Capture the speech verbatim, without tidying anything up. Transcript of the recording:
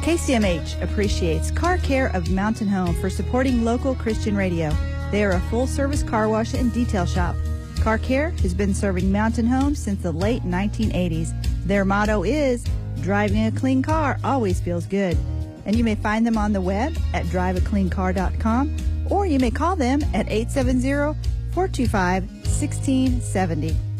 K C M H appreciates Car Care of Mountain Home for supporting local Christian radio. They are a full-service car wash and detail shop. Car Care has been serving Mountain Home since the late nineteen eighties. Their motto is, driving a clean car always feels good. And you may find them on the web at drive a clean car dot com, or you may call them at eight seven zero, four two five, one six seven zero.